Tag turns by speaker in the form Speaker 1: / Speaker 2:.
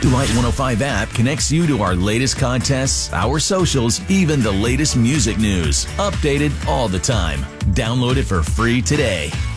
Speaker 1: Light 105 app connects you to our latest contests, our socials, even the latest music news. Updated all the time. Download it for free today.